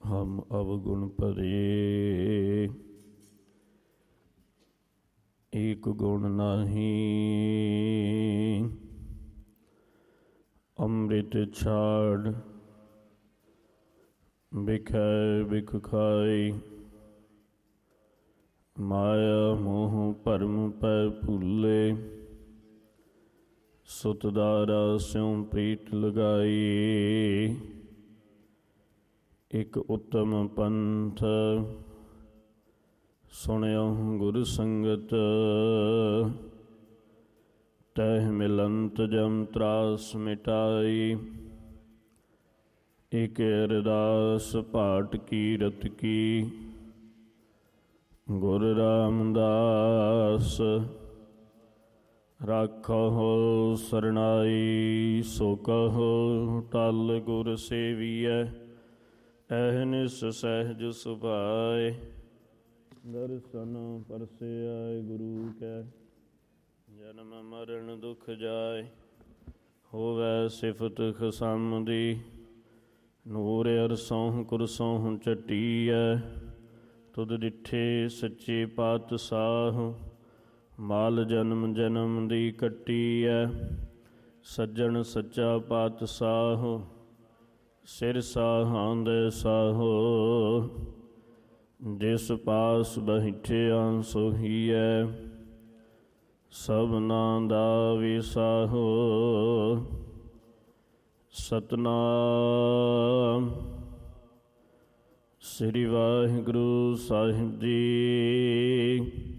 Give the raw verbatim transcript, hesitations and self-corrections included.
ਹਮ ਅਵਗੁਣ ਭਰੇ, ਏਕ ਗੁਣ ਨਾਹੀ। ਅੰਮ੍ਰਿਤ ਛਾੜ ਬਿਖੈ ਬਿਖ ਖਾਈ, ਮਾਇਆ ਮੋਹ ਭਰਮ ਪੈ ਭੁੱਲੇ। ਸੁਤ ਦਾਰਾ ਸਿਉ ਪ੍ਰੀਤ ਲਗਾਈ, ਇਕ ਉੱਤਮ ਪੰਥ ਸੁਣਿਓ ਗੁਰ ਸੰਗਤ। ਤਹਿ ਮਿਲੰਤ ਜਮ ਤਰਾਸ ਮਿਟਾਈ, ਇਕ ਅਰਦਾਸ ਭਾਟ ਕੀਰਤ ਕੀ। ਗੁਰ ਰਾਮਦਾਸ ਰਾਖਹੁ ਸਰਨਾਈ, ਸੋ ਕਹੋ ਟਲ ਗੁਰ ਸੇਵੀਐ। ਅਹਨਿਸ ਸਹਿਜ ਸੁਭਾਏ, ਦਰਸ਼ਨ ਪਰਸਿਆ ਗੁਰੂ ਕੈ। ਜਨਮ ਮਰਨ ਦੁਖ ਜਾਏ, ਹੋਵੈ ਸਿਫਤ ਖਸਮ ਦੀ। ਨੂਰ ਅਰਸੋਂ ਕੁਰਸੋਂ ਝਟੀਐ, ਤੁਧ ਡਿਠੇ ਸੱਚੇ ਪਾਤਸ਼ਾਹ। ਮਾਲ ਜਨਮ ਜਨਮ ਦੀ ਕੱਟੀਐ, ਸੱਜਣ ਸੱਚਾ ਪਾਤਸ਼ਾਹ। ਸਿਰ ਸਾਹਾਂਦ ਸਾਹੋ, ਜਿਸ ਪਾਸ ਬੈਠਿਆ ਸੋਹੀਐ। ਸਭਨਾ ਦਾ ਵਿਸਾਹੋ, ਸਤਨਾਮ ਸ੍ਰੀ ਵਾਹਿਗੁਰੂ ਸਾਹਿਬ ਜੀ।